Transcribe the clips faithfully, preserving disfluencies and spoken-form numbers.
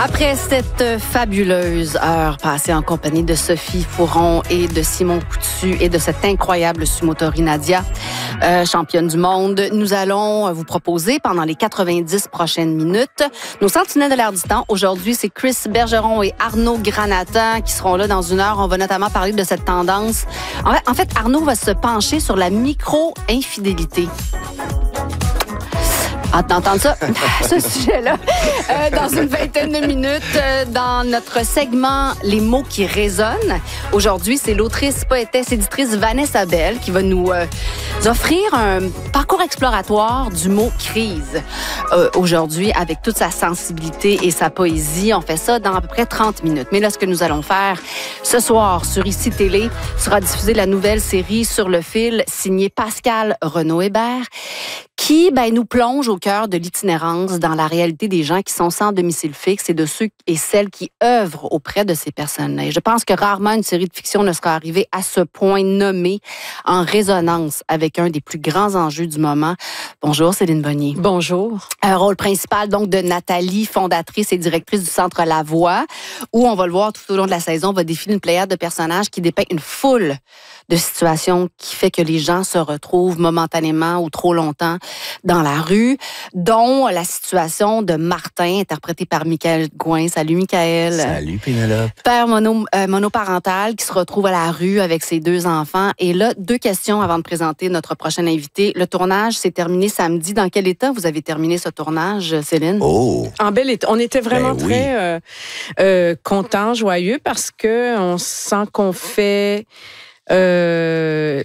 Après cette fabuleuse heure passée en compagnie de Sophie Fouron et de Simon Coutu et de cette incroyable sumotori Nadia, euh, championne du monde, nous allons vous proposer pendant les quatre-vingt-dix prochaines minutes nos sentinelles de l'air du temps. Aujourd'hui, c'est Chris Bergeron et Arnaud Granata qui seront là dans une heure. On va notamment parler de cette tendance. En fait, en fait Arnaud va se pencher sur la micro-infidélité. Hâte d'entendre ça, ce sujet-là, euh, dans une vingtaine de minutes, euh, dans notre segment « Les mots qui résonnent ». Aujourd'hui, c'est l'autrice, poétesse, éditrice Vanessa Bell qui va nous euh, offrir un parcours exploratoire du mot « crise ». Euh, aujourd'hui, avec toute sa sensibilité et sa poésie, on fait ça dans à peu près trente minutes. Mais là, ce que nous allons faire ce soir sur Ici Télé, sera diffusée la nouvelle série Sur le fil, signée Pascal Renaud-Hébert, qui ben, nous plonge au cœur de l'itinérance dans la réalité des gens qui sont sans domicile fixe et de ceux et celles qui œuvrent auprès de ces personnes-là. Et je pense que rarement une série de fiction ne sera arrivée à ce point nommée en résonance avec un des plus grands enjeux du moment. Bonjour Céline Bonnier. Bonjour. Un rôle principal donc de Nathalie, fondatrice et directrice du Centre La Voix, où on va le voir tout au long de la saison, va défiler une pléiade de personnages qui dépeint une foule de situations qui fait que les gens se retrouvent momentanément ou trop longtemps dans la rue, dont la situation de Martin, interprété par Michael Gouin. Salut, Michael. Salut, Pénélope. Père mono, euh, monoparental qui se retrouve à la rue avec ses deux enfants. Et là, deux questions avant de présenter notre prochain invité. Le tournage s'est terminé samedi. Dans quel état vous avez terminé ce tournage, Céline? Oh! En bel état. On était vraiment ben oui. très euh, euh, contents, joyeux, parce qu'on sent qu'on fait... Euh,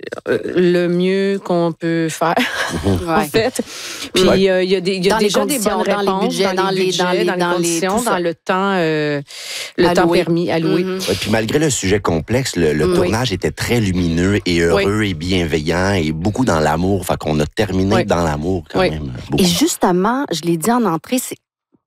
le mieux qu'on peut faire, Ouais. en fait. Puis il ouais. y a, y a, des, y a dans déjà les des bonnes dans réponses, les budgets, dans les budgets, dans les, dans les dans les conditions, les, dans le temps, euh, le temps permis, alloué. Mm-hmm. Ouais, puis malgré le sujet complexe, le, le oui. tournage était très lumineux et heureux oui. et bienveillant et beaucoup dans l'amour. Fait qu'on a terminé oui. dans l'amour quand oui. même. Beaucoup. Et justement, je l'ai dit en entrée, c'est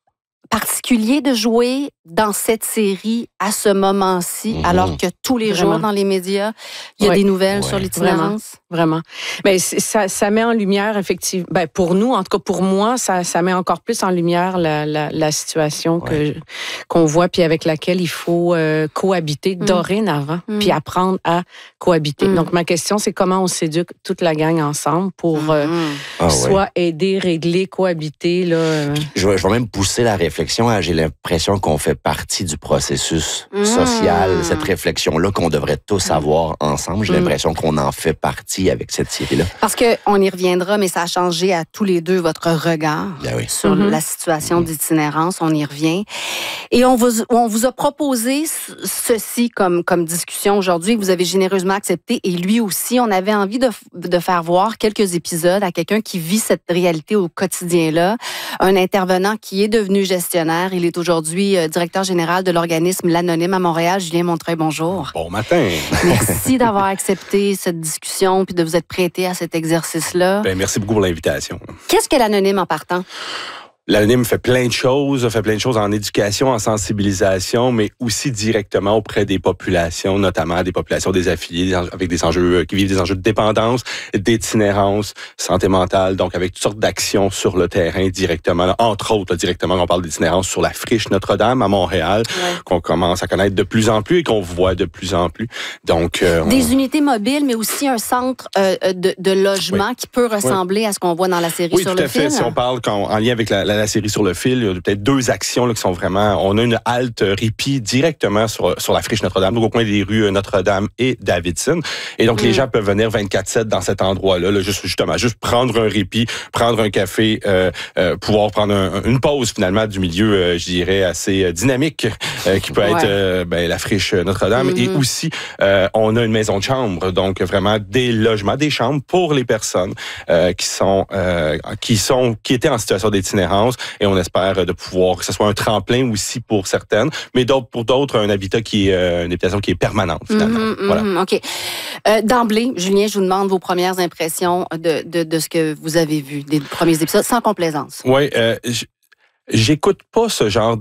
particulier de jouer dans cette série à ce moment-ci, mmh. alors que tous les Vraiment. jours dans les médias, il y a ouais. des nouvelles ouais. sur l'itinérance. Vraiment. Ben, ça, ça met en lumière, effectivement, ben, pour nous, en tout cas pour moi, ça, ça met encore plus en lumière la, la, la situation ouais. que, qu'on voit, puis avec laquelle il faut euh, cohabiter mmh. dorénavant, mmh. puis apprendre à cohabiter. Mmh. Donc, ma question, c'est comment on s'éduque toute la gang ensemble pour mmh. euh, ah, soit ouais. aider, régler, cohabiter. Là. Je, vais, je vais même pousser la réflexion. J'ai l'impression qu'on fait partie du processus mmh. social, cette réflexion-là qu'on devrait tous avoir ensemble. J'ai mmh. l'impression qu'on en fait partie avec cette série-là. Parce qu'on y reviendra, mais ça a changé à tous les deux votre regard ben oui. sur mmh. la situation mmh. d'itinérance. On y revient. Et on vous, on vous a proposé ceci comme, comme discussion aujourd'hui. Vous avez généreusement accepté. Et lui aussi, on avait envie de, de faire voir quelques épisodes à quelqu'un qui vit cette réalité au quotidien-là. Un intervenant qui est devenu gestionnaire. Il est aujourd'hui euh, directeur général de l'organisme L'Anonyme à Montréal. Julien Montreuil, bonjour. Bon matin. Merci d'avoir accepté cette discussion puis de vous être prêté à cet exercice-là. Ben, merci beaucoup pour l'invitation. Qu'est-ce que L'Anonyme en partant? L'Anonyme fait plein de choses, fait plein de choses en éducation, en sensibilisation, mais aussi directement auprès des populations, notamment des populations désaffiliées, avec des enjeux qui vivent des enjeux de dépendance, d'itinérance, santé mentale, donc avec toutes sortes d'actions sur le terrain directement. Là, entre autres, là, directement, on parle d'itinérance sur la friche Notre-Dame à Montréal, ouais. qu'on commence à connaître de plus en plus et qu'on voit de plus en plus. Donc euh, des on... unités mobiles, mais aussi un centre euh, de, de logement oui. qui peut ressembler oui. à ce qu'on voit dans la série oui, sur le fil. Oui, tout à fait. Si on parle quand, en lien avec la, la la série Sur le fil, il y a peut-être deux actions là, qui sont vraiment... On a une halte répit directement sur, sur la friche Notre-Dame, donc au coin des rues Notre-Dame et Davidson. Et donc, mmh. les gens peuvent venir vingt-quatre sept dans cet endroit-là, là, juste, justement, juste prendre un répit, prendre un café, euh, euh, pouvoir prendre un, une pause, finalement, du milieu, euh, je dirais, assez dynamique, euh, qui peut ouais. être euh, ben, la friche Notre-Dame. Mmh. Et aussi, euh, on a une maison de chambre, donc vraiment des logements, des chambres pour les personnes euh, qui sont, euh, qui sont, qui étaient en situation d'itinérance. Et on espère de pouvoir que ce soit un tremplin aussi pour certaines, mais d'autres, pour d'autres, un habitat qui est euh, une habitation qui est permanente, finalement. Mm-hmm, voilà. Mm-hmm, OK. Euh, d'emblée, Julien, je vous demande vos premières impressions de, de, de ce que vous avez vu, des premiers épisodes, sans complaisance. Oui, euh, j'écoute pas ce genre